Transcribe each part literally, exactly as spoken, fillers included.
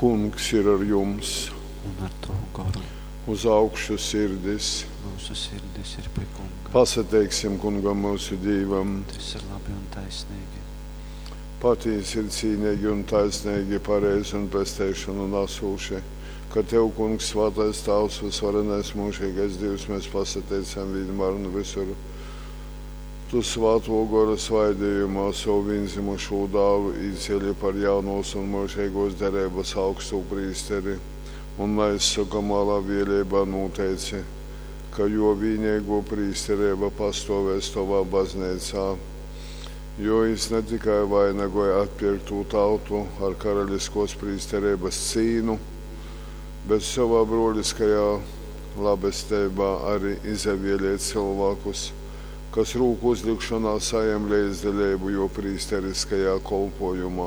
Kungs ir ar jums. Un ar tavu garu. Uz augšu sirdis. Mūsu sirdis ir pie Kunga. Pasateiksim Kungam mūsu Dievam. Tas ir labi un taisnīgi. Patiesi ir cīnīgi un taisnīgi, pareizi un pestēšanu nasūši. Ka Tev, Kungs, svētais Tavs, visvarenais mūžīgais Dievs, mēs pasateicam vienmēr un visur. Tu svāto goru svaidījumā savu vienzimušo dāvu izceļi par jaunos un mūžīgos derības augstu prīsteri, un mēs sakamālā vielībā noteici, ka jo vienīgo prīsterība pastāvēs Tavā baznīcā, jo es ne tikai vainagoju atpirktu tautu ar karaliskos prīsterības cīnu, bet savā broliskajā labestībā arī izavieliet cilvēkus, kas rūku uzlikšanā sajam līdzdalību jo prīsteriskajā kolpojumā.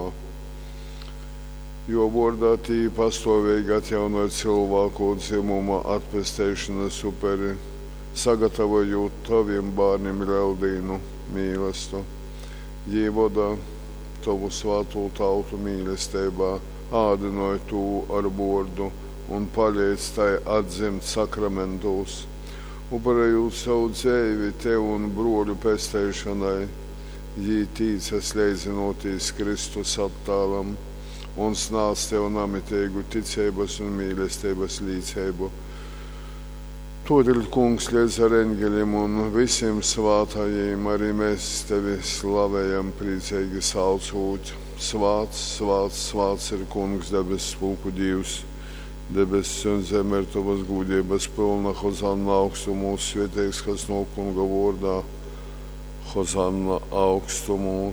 Jo vārdā tī pastāvīgi atjaunoja cilvēku dzimuma atpestēšanas uperi, sagatavojot Taviem bārniem raudīnu mīlestību. Jīvodā Tavu svāto tautu mīlestībā, ādinoja tū ar vārdu un paliec tai atzimt sakramentos, uparējot savu dzēvi Tev un broļu pestēšanai, jī tīcas leidzinoties Kristus attālam un snāc Tev namitēgu ticības un mīlestības līdzību. Todēļ, Kungs, liedz ar eņģeļiem un visiem svātajiem, arī mēs Tevi slavējam priecīgi saucot. Svāts, svāts, svāts ir Kungs, debes spulku Dievs, debesis un zeme ir Tavas gūdības pilna, hozanna augstu mūsu svētīgs, kas no Kunga vārdā, hozanna augstu mūsu.